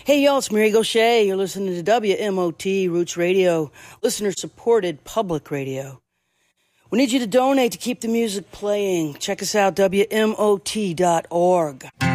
Hey y'all, it's Mary Gaucher. You're listening to WMOT Roots Radio, listener-supported public radio. We need you to donate to keep the music playing. Check us out, WMOT.org.